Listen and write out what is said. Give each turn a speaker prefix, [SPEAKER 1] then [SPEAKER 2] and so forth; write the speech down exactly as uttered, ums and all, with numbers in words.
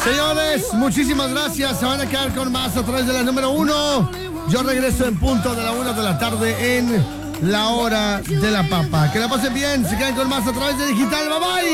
[SPEAKER 1] Señores, muchísimas gracias. Se van a quedar con más a través de la número uno. Yo regreso en punto de la una de la tarde en La Hora de la Papa. Que la pasen bien. Se quedan con más a través de Digital. Bye bye.